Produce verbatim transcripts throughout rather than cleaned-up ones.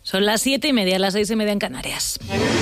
Son las siete y media, las seis y media en Canarias.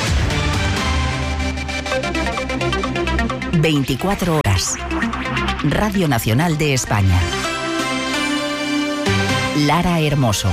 veinticuatro horas. Radio Nacional de España. Lara Hermoso.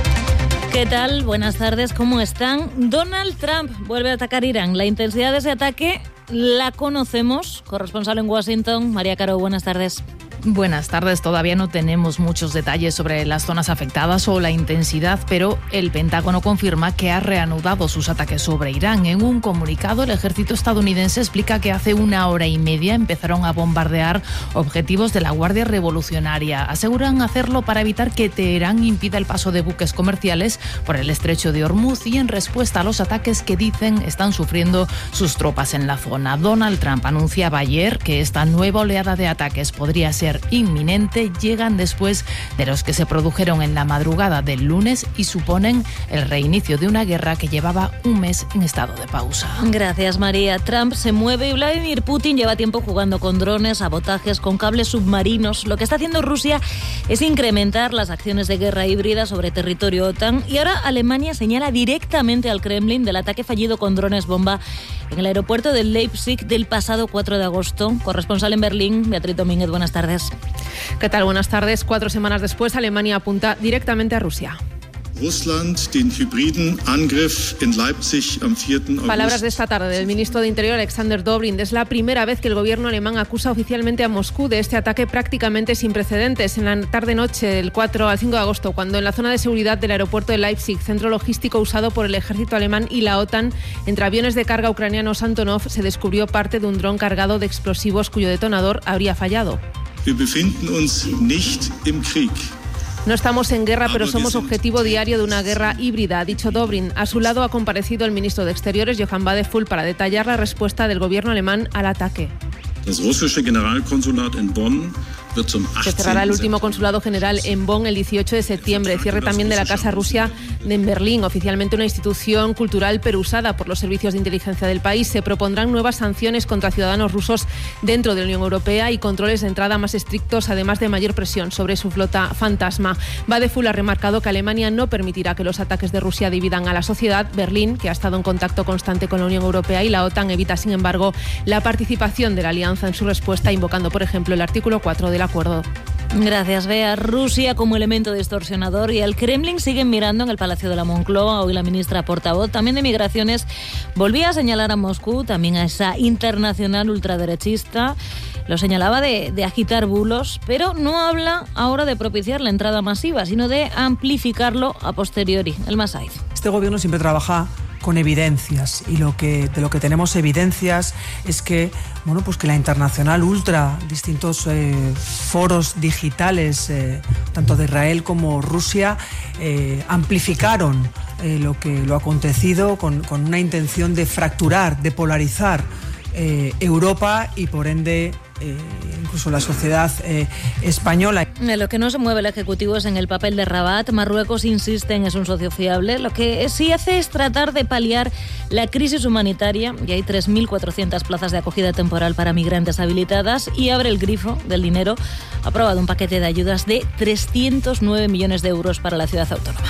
¿Qué tal? Buenas tardes, ¿cómo están? Donald Trump vuelve a atacar Irán. La intensidad de ese ataque la conocemos. Corresponsal en Washington, María Caro, buenas tardes. Buenas tardes. Todavía no tenemos muchos detalles sobre las zonas afectadas o la intensidad, pero el Pentágono confirma que ha reanudado sus ataques sobre Irán. En un comunicado, el ejército estadounidense explica que hace una hora y media empezaron a bombardear objetivos de la Guardia Revolucionaria. Aseguran hacerlo para evitar que Teherán impida el paso de buques comerciales por el estrecho de Hormuz y en respuesta a los ataques que dicen están sufriendo sus tropas en la zona. Donald Trump anunciaba ayer que esta nueva oleada de ataques podría ser inminente. Llegan después de los que se produjeron en la madrugada del lunes y suponen el reinicio de una guerra que llevaba un mes en estado de pausa. Gracias, María. Trump se mueve y Vladimir Putin lleva tiempo jugando con drones, sabotajes, con cables submarinos. Lo que está haciendo Rusia es incrementar las acciones de guerra híbrida sobre territorio OTAN y ahora Alemania señala directamente al Kremlin del ataque fallido con drones bomba en el aeropuerto de Leipzig del pasado cuatro de agosto. Corresponsal en Berlín, Beatriz Domínguez, buenas tardes. ¿Qué tal? Buenas tardes. Cuatro semanas después, Alemania apunta directamente a Rusia. Russland, den hybriden Angriff en Leipzig am cuatro de agosto. Palabras de esta tarde del ministro de Interior, Alexander Dobrindt. Es la primera vez que el gobierno alemán acusa oficialmente a Moscú de este ataque prácticamente sin precedentes. En la tarde-noche del cuatro al cinco de agosto, cuando en la zona de seguridad del aeropuerto de Leipzig, centro logístico usado por el ejército alemán y la OTAN, entre aviones de carga ucranianos Antonov, se descubrió parte de un dron cargado de explosivos cuyo detonador habría fallado. Wir befinden uns nicht im Krieg. No estamos en guerra, pero somos objetivo diario de una guerra híbrida, ha dicho Dobrindt. A su lado ha comparecido el ministro de Exteriores, Johann Wadephul, para detallar la respuesta del gobierno alemán al ataque. Das russische Generalkonsulat in Bonn wird zum Se cerrará el último consulado general en Bonn el dieciocho de septiembre. Cierre también de la Casa Rusia en Berlín, oficialmente una institución cultural pero usada por los servicios de inteligencia del país. Se propondrán nuevas sanciones contra ciudadanos rusos dentro de la Unión Europea y controles de entrada más estrictos, además de mayor presión sobre su flota fantasma. Wadephul ha remarcado que Alemania no permitirá que los ataques de Rusia dividan a la sociedad. Berlín, que ha estado en contacto constante con la Unión Europea y la OTAN, evita, sin embargo, la participación de la alianza en su respuesta, invocando, por ejemplo, el artículo cuatro del acuerdo. Gracias, Bea. Rusia como elemento distorsionador y el Kremlin siguen mirando en el Palacio de la Moncloa. Hoy la ministra portavoz, también de Migraciones, volvía a señalar a Moscú, también a esa internacional ultraderechista. Lo señalaba de, de agitar bulos, pero no habla ahora de propiciar la entrada masiva, sino de amplificarlo a posteriori. El Masaiz. Este gobierno siempre trabaja con evidencias y lo que, de lo que tenemos evidencias es que, bueno, pues que la internacional ultra, distintos eh, foros digitales, eh, tanto de Israel como Rusia, eh, amplificaron eh, lo, que, lo acontecido con, con una intención de fracturar, de polarizar eh, Europa y por ende Eh, incluso la sociedad eh, española. Lo que no se mueve el Ejecutivo es en el papel de Rabat. Marruecos insiste en es un socio fiable. Lo que sí hace es tratar de paliar la crisis humanitaria y hay tres mil cuatrocientas plazas de acogida temporal para migrantes habilitadas y abre el grifo del dinero. Ha aprobado un paquete de ayudas de trescientos nueve millones de euros para la ciudad autónoma.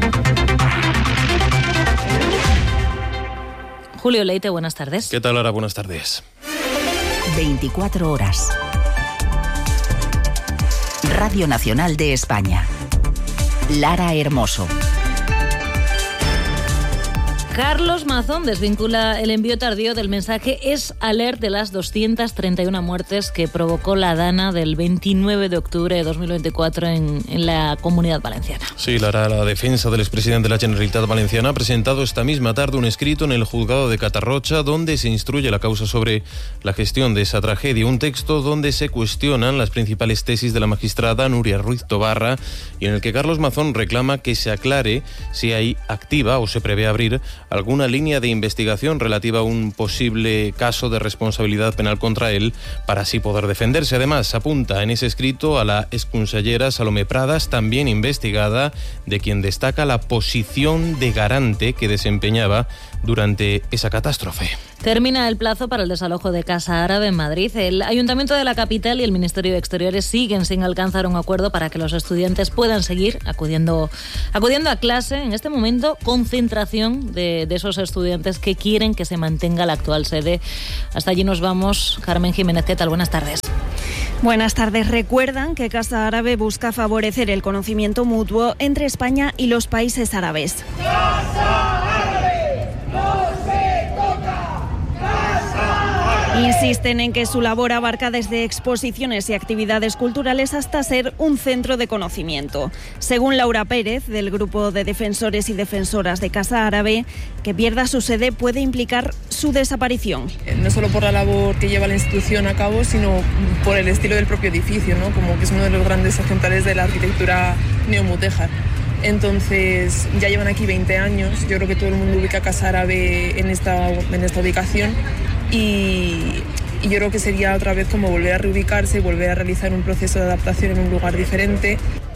Julio Leite, buenas tardes. ¿Qué tal, Lara? Buenas tardes. veinticuatro horas. Radio Nacional de España. Lara Hermoso. Carlos Mazón desvincula el envío tardío del mensaje Es Alert de las doscientas treinta y una muertes que provocó la Dana del veintinueve de octubre de dos mil veinticuatro en, en la Comunidad Valenciana. Sí, Lara, la defensa del expresidente de la Generalitat Valenciana ha presentado esta misma tarde un escrito en el juzgado de Catarrocha donde se instruye la causa sobre la gestión de esa tragedia. Un texto donde se cuestionan las principales tesis de la magistrada Nuria Ruiz Tobarra y en el que Carlos Mazón reclama que se aclare si hay activa o se prevé abrir alguna línea de investigación relativa a un posible caso de responsabilidad penal contra él para así poder defenderse. Además, apunta en ese escrito a la exconsellera Salomé Pradas, también investigada, de quien destaca la posición de garante que desempeñaba durante esa catástrofe. Termina el plazo para el desalojo de Casa Árabe en Madrid. El Ayuntamiento de la capital y el Ministerio de Exteriores siguen sin alcanzar un acuerdo para que los estudiantes puedan seguir acudiendo, acudiendo a clase. En este momento, concentración de, de esos estudiantes que quieren que se mantenga la actual sede. Hasta allí nos vamos. Carmen Jiménez, ¿qué tal? Buenas tardes. Buenas tardes. Recuerdan que Casa Árabe busca favorecer el conocimiento mutuo entre España y los países árabes. Insisten en que su labor abarca desde exposiciones y actividades culturales hasta ser un centro de conocimiento. Según Laura Pérez, del Grupo de Defensores y Defensoras de Casa Árabe, que pierda su sede puede implicar su desaparición. No solo por la labor que lleva la institución a cabo, sino por el estilo del propio edificio, ¿no? Como que es uno de los grandes ejemplares de la arquitectura neomudéjar. Entonces, ya llevan aquí veinte años. Yo creo que todo el mundo ubica a Casa Árabe en esta, en esta ubicación. Y, y yo creo que sería otra vez como volver a reubicarse y volver a realizar un proceso de adaptación en un lugar diferente.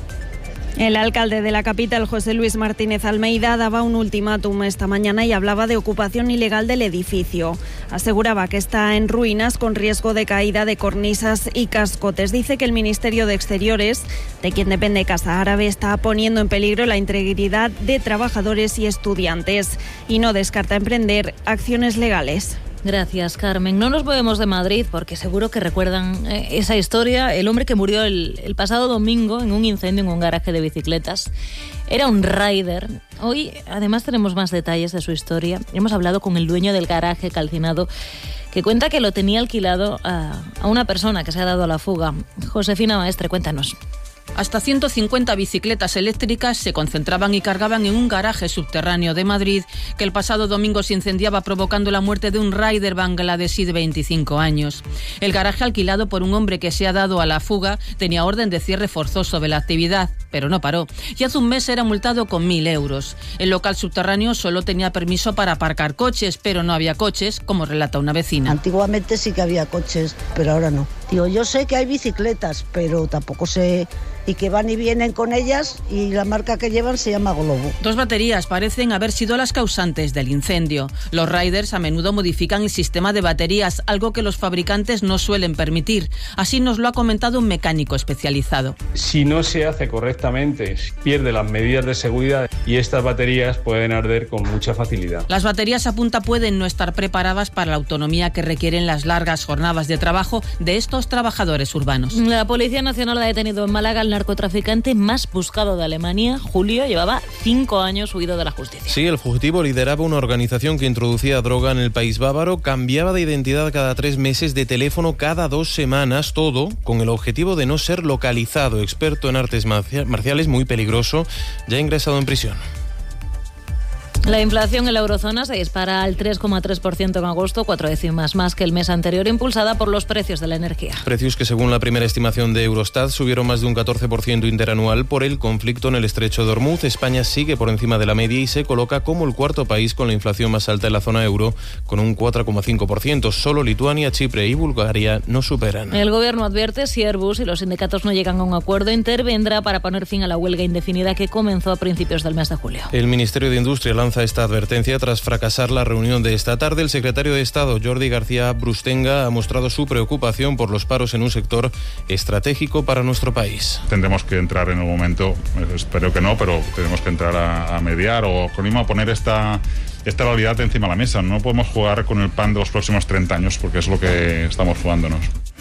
El alcalde de la capital, José Luis Martínez Almeida, daba un ultimátum esta mañana y hablaba de ocupación ilegal del edificio. Aseguraba que está en ruinas con riesgo de caída de cornisas y cascotes. Dice que el Ministerio de Exteriores, de quien depende Casa Árabe, está poniendo en peligro la integridad de trabajadores y estudiantes y no descarta emprender acciones legales. Gracias, Carmen. No nos movemos de Madrid porque seguro que recuerdan eh, esa historia. El hombre que murió el, el pasado domingo en un incendio en un garaje de bicicletas era un rider. Hoy, además, tenemos más detalles de su historia. Hemos hablado con el dueño del garaje calcinado, que cuenta que lo tenía alquilado a, a una persona que se ha dado a la fuga. Josefina Maestre, cuéntanos. Hasta ciento cincuenta bicicletas eléctricas se concentraban y cargaban en un garaje subterráneo de Madrid que el pasado domingo se incendiaba, provocando la muerte de un rider bangladesí de veinticinco años. El garaje, alquilado por un hombre que se ha dado a la fuga, tenía orden de cierre forzoso de la actividad, pero no paró. Y hace un mes era multado con mil euros. El local subterráneo solo tenía permiso para aparcar coches, pero no había coches, como relata una vecina. Antiguamente sí que había coches, pero ahora no. Digo, yo sé que hay bicicletas, pero tampoco sé... y que van y vienen con ellas, y la marca que llevan se llama Globo. Dos baterías parecen haber sido las causantes del incendio. Los riders a menudo modifican el sistema de baterías, algo que los fabricantes no suelen permitir. Así nos lo ha comentado un mecánico especializado. Si no se hace correctamente, pierde las medidas de seguridad y estas baterías pueden arder con mucha facilidad. Las baterías a punta pueden no estar preparadas para la autonomía que requieren las largas jornadas de trabajo de estos trabajadores urbanos. La Policía Nacional ha detenido en Málaga al narcotraficante más buscado de Alemania. Julio llevaba cinco años huido de la justicia. Sí, el fugitivo lideraba una organización que introducía droga en el país bávaro, cambiaba de identidad cada tres meses, de teléfono cada dos semanas, todo con el objetivo de no ser localizado. Experto en artes marciales, muy peligroso, ya ingresado en prisión. La inflación en la eurozona se dispara al tres coma tres por ciento en agosto, cuatro décimas más que el mes anterior, impulsada por los precios de la energía. Precios que, según la primera estimación de Eurostat, subieron más de un catorce por ciento interanual por el conflicto en el estrecho de Hormuz. España sigue por encima de la media y se coloca como el cuarto país con la inflación más alta en la zona euro, con un cuatro coma cinco por ciento. Solo Lituania, Chipre y Bulgaria no superan. El gobierno advierte, si Airbus y los sindicatos no llegan a un acuerdo, intervendrá para poner fin a la huelga indefinida que comenzó a principios del mes de julio. El Ministerio de Industria lanza esta advertencia tras fracasar la reunión de esta tarde. El secretario de Estado, Jordi García Brustenga, ha mostrado su preocupación por los paros en un sector estratégico para nuestro país. Tendremos que entrar en el momento, espero que no, pero tenemos que entrar a, a mediar o con a poner esta, esta realidad encima de la mesa. No podemos jugar con el pan de los próximos treinta años, porque es lo que estamos jugándonos.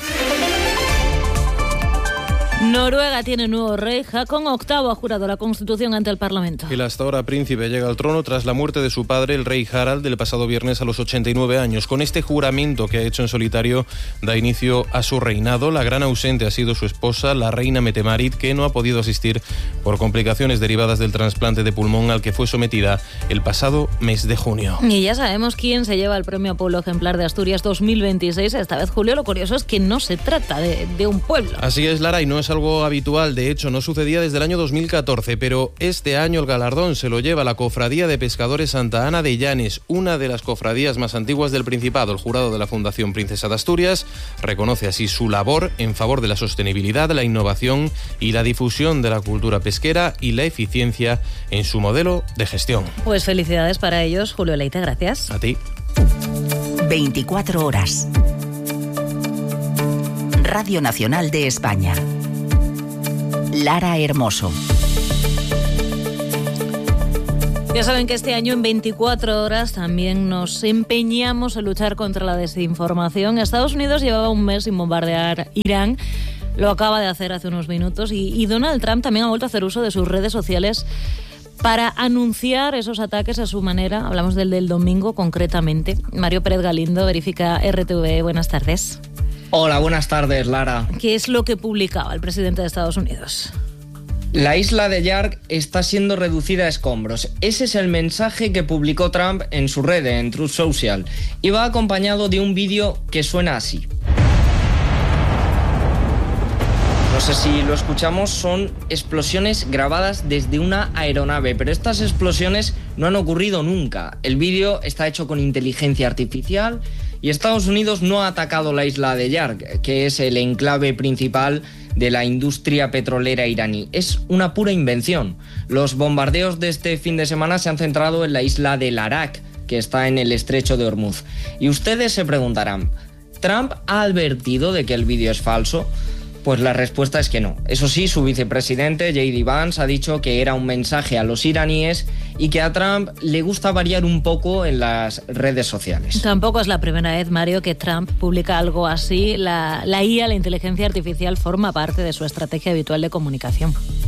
Noruega tiene nuevo rey. Haakon octavo ha jurado la Constitución ante el Parlamento. El hasta ahora príncipe llega al trono tras la muerte de su padre, el rey Harald, del pasado viernes a los ochenta y nueve años. Con este juramento que ha hecho en solitario, da inicio a su reinado. La gran ausente ha sido su esposa, la reina Mette-Marit, que no ha podido asistir por complicaciones derivadas del trasplante de pulmón al que fue sometida el pasado mes de junio. Y ya sabemos quién se lleva el premio Pueblo Ejemplar de Asturias dos mil veintiséis. Esta vez, Julio, lo curioso es que no se trata de, de un pueblo. Así es, Lara, y no es es algo habitual, de hecho no sucedía desde el año dos mil catorce, pero este año el galardón se lo lleva la Cofradía de Pescadores Santa Ana de Llanes, una de las cofradías más antiguas del Principado. El jurado de la Fundación Princesa de Asturias reconoce así su labor en favor de la sostenibilidad, la innovación y la difusión de la cultura pesquera y la eficiencia en su modelo de gestión. Pues felicidades para ellos, Julio Leite, gracias. A ti. veinticuatro horas. Radio Nacional de España. Lara Hermoso. Ya saben que este año en veinticuatro horas también nos empeñamos en luchar contra la desinformación. Estados Unidos llevaba un mes sin bombardear Irán. Lo acaba de hacer hace unos minutos y, y Donald Trump también ha vuelto a hacer uso de sus redes sociales para anunciar esos ataques a su manera. Hablamos del del domingo concretamente. Mario Pérez Galindo, Verifica R T V. Buenas tardes. Hola, buenas tardes, Lara. ¿Qué es lo que publicaba el presidente de Estados Unidos? La isla de Yark está siendo reducida a escombros. Ese es el mensaje que publicó Trump en su red, en Truth Social. Y va acompañado de un vídeo que suena así. No sé si lo escuchamos, son explosiones grabadas desde una aeronave, pero estas explosiones no han ocurrido nunca. El vídeo está hecho con inteligencia artificial y Estados Unidos no ha atacado la isla de Yark, que es el enclave principal de la industria petrolera iraní. Es una pura invención. Los bombardeos de este fin de semana se han centrado en la isla de Larak, que está en el estrecho de Hormuz. Y ustedes se preguntarán, ¿Trump ha advertido de que el vídeo es falso? Pues la respuesta es que no. Eso sí, su vicepresidente, J D Vance, ha dicho que era un mensaje a los iraníes y que a Trump le gusta variar un poco en las redes sociales. Tampoco es la primera vez, Mario, que Trump publica algo así. La, la I A, la inteligencia artificial, forma parte de su estrategia habitual de comunicación.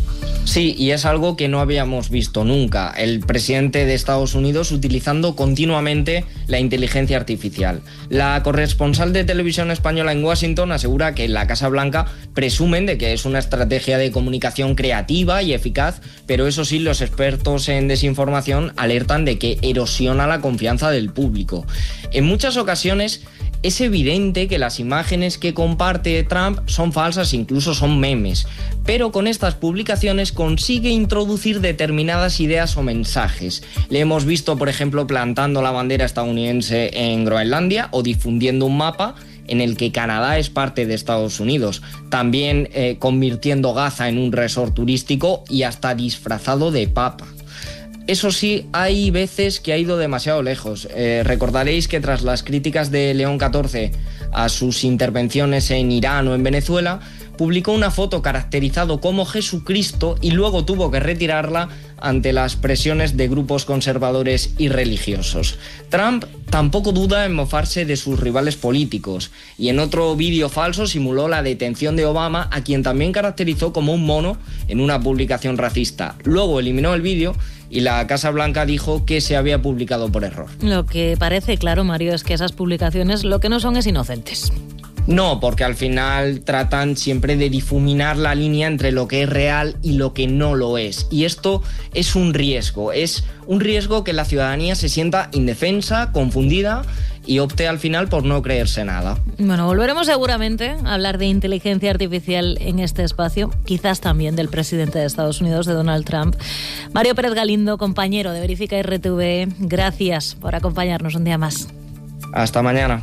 Sí, y es algo que no habíamos visto nunca. El presidente de Estados Unidos utilizando continuamente la inteligencia artificial. La corresponsal de televisión española en Washington asegura que en la Casa Blanca presumen de que es una estrategia de comunicación creativa y eficaz, pero eso sí, los expertos en desinformación alertan de que erosiona la confianza del público. En muchas ocasiones es evidente que las imágenes que comparte Trump son falsas, incluso son memes, pero con estas publicaciones consigue introducir determinadas ideas o mensajes. Le hemos visto, por ejemplo, plantando la bandera estadounidense en Groenlandia o difundiendo un mapa en el que Canadá es parte de Estados Unidos, también eh, convirtiendo Gaza en un resort turístico y hasta disfrazado de papa. Eso sí, hay veces que ha ido demasiado lejos. Eh, recordaréis que tras las críticas de León catorce a sus intervenciones en Irán o en Venezuela, publicó una foto caracterizado como Jesucristo y luego tuvo que retirarla ante las presiones de grupos conservadores y religiosos. Trump tampoco duda en mofarse de sus rivales políticos y en otro vídeo falso simuló la detención de Obama, a quien también caracterizó como un mono en una publicación racista. Luego eliminó el vídeo y la Casa Blanca dijo que se había publicado por error. Lo que parece claro, Mario, es que esas publicaciones lo que no son es inocentes. No, porque al final tratan siempre de difuminar la línea entre lo que es real y lo que no lo es. Y esto es un riesgo, es un riesgo que la ciudadanía se sienta indefensa, confundida y opte al final por no creerse nada. Bueno, volveremos seguramente a hablar de inteligencia artificial en este espacio, quizás también del presidente de Estados Unidos, de Donald Trump. Mario Pérez Galindo, compañero de Verifica R T V, gracias por acompañarnos un día más. Hasta mañana.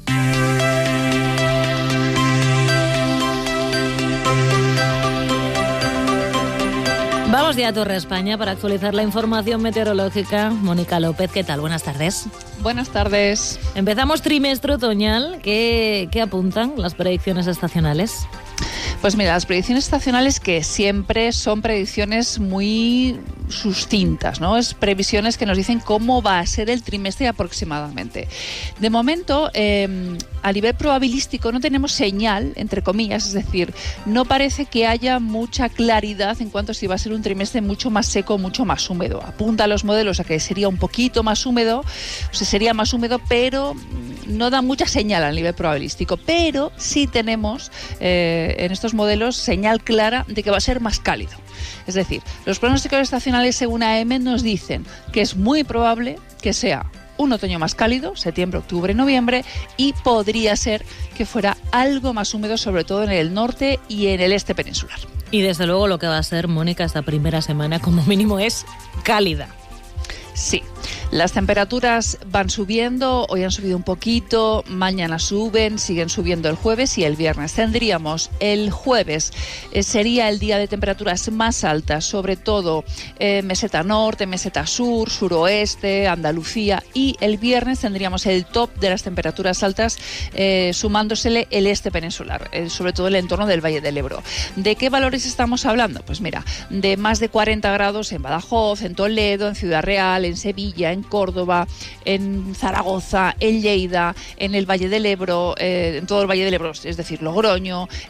Vamos ya a Torre España para actualizar la información meteorológica. Mónica López, ¿qué tal? Buenas tardes. Buenas tardes. Empezamos trimestre otoñal. ¿Qué, qué apuntan las predicciones estacionales? Pues mira, las predicciones estacionales que siempre son predicciones muy sucintas, ¿no? Es previsiones que nos dicen cómo va a ser el trimestre aproximadamente. De momento, eh, a nivel probabilístico no tenemos señal, entre comillas, es decir, no parece que haya mucha claridad en cuanto a si va a ser un trimestre mucho más seco, mucho más húmedo. Apunta a los modelos a que sería un poquito más húmedo, o sea, sería más húmedo, pero no da mucha señal a nivel probabilístico. Pero sí tenemos eh, en estos modelos señal clara de que va a ser más cálido. Es decir, los pronósticos estacionales según A E M E nos dicen que es muy probable que sea un otoño más cálido, septiembre, octubre, noviembre, y podría ser que fuera algo más húmedo, sobre todo en el norte y en el este peninsular. Y desde luego lo que va a ser, Mónica, esta primera semana como mínimo es cálida. Sí, las temperaturas van subiendo, hoy han subido un poquito, mañana suben, siguen subiendo el jueves y el viernes. Tendríamos el jueves, eh, sería el día de temperaturas más altas, sobre todo eh, meseta norte, meseta sur, suroeste, Andalucía, y el viernes tendríamos el top de las temperaturas altas, eh, sumándosele el este peninsular, eh, sobre todo el entorno del Valle del Ebro. ¿De qué valores estamos hablando? Pues mira, de más de cuarenta grados en Badajoz, en Toledo, en Ciudad Real, en Sevilla, en Córdoba, en Zaragoza, en Lleida, en el Valle del Ebro, eh, en todo el Valle del Ebro, es decir, Logroño,